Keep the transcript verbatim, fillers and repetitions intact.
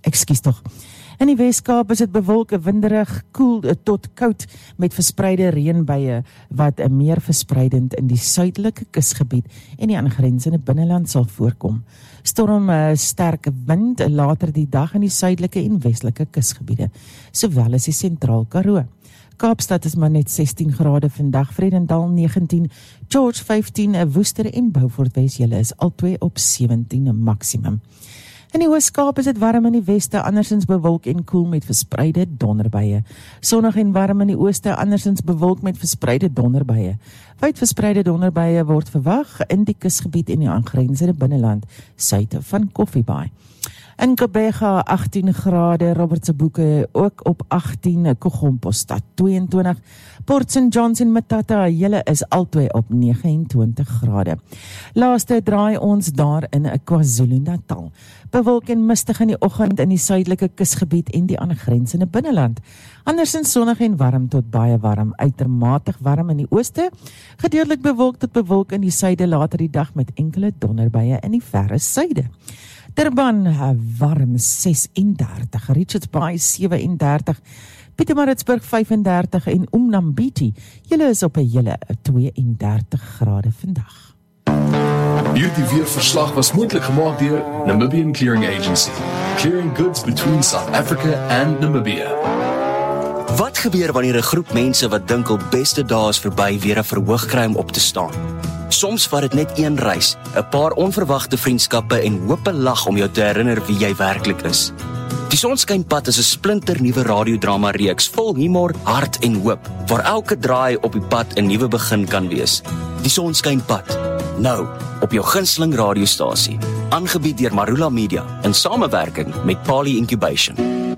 Ekskuus tog. In die Weskaap is dit bewolk, winderig, koel tot koud met verspreide reënbuie wat meer verspreidend in die suidelike kusgebied en die aangrensende binneland sal voorkom. Storm sterk wind later die dag in die suidelike en westelike kusgebiede, sowel as die sentraal Karoo. Kaapstad is maar net sestien grade vandag, Vredendal negentien, George vyftien, Woester en Beaufort Wes, julle is albei op sewentien maksimum. In die Oos-Kaap is dit warm in die weste, andersins bewolk en koel met verspreide donderbuie. Sonnig en warm in die ooste, andersins bewolk met verspreide donderbuie. Wyd verspreide donderbuie word verwag in die kusgebied en die aangrensende binneland, suid van Koffie Bay. In Kobega agttien grade, Robert se Boeke ook op agttien, Kogompostad tweeëntwintig, Port Saint Johns en Matata, julle is albei op negenentwintig grade. Laaste draai ons daar in KwaZulu-Natal. Bewolk en mistig in die oggend in die suidelike kusgebied en die aangrensende binneland. Andersins sonnig en warm tot baie warm, uitermate warm in die ooste, gedeeltelik bewolk tot bewolk in die suide later die dag met enkele donderbuie in die verre suide. Durban, warm ses en dertig, Richards Bay sewe en dertig, Pietermaritzburg vyf en dertig en Umnambiti, julle is op 'n hele twee en dertig grade vandag. Hierdie weerverslag was moontlik gemaak deur Namibian Clearing Agency, clearing goods between South Africa and Namibia. Wat gebeur wanneer 'n groep mense wat dink hul beste dae is verby weer 'n verhoog kry om op te staan? Soms vat dit net een reis, 'n paar onverwagte vriendskappe en hoop 'n lag om jou te herinner wie jy werklik is. Die Sonskynpad is 'n splinternuwe radiodrama reeks vol humor, hart en hoop, waar elke draai op die pad 'n nuwe begin kan wees. Die Sonskynpad, nou op jou gunsteling radiostasie, aangebied deur Marula Media in samewerking met Pali Incubation.